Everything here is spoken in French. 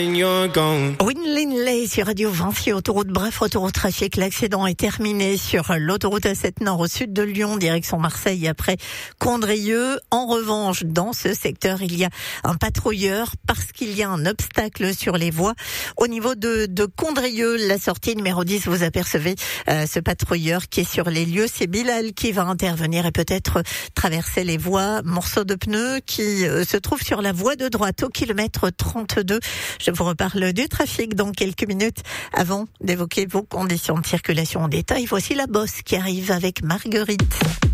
Win Linley sur Radio Vinci, autoroute, bref, autoroute trafic. L'accident est terminé sur l'autoroute A7 Nord au sud de Lyon, direction Marseille après Condrieu. En revanche, dans ce secteur, il y a un patrouilleur parce qu'il y a un obstacle sur les voies. Au niveau de Condrieu, la sortie numéro 10, vous apercevez ce patrouilleur qui est sur les lieux. C'est Bilal qui va intervenir et peut-être traverser les voies. Morceau de pneu qui se trouve sur la voie de droite au kilomètre 32. Je vous reparle du trafic dans quelques minutes. Avant d'évoquer vos conditions de circulation en détail, voici la Bosse qui arrive avec Marguerite.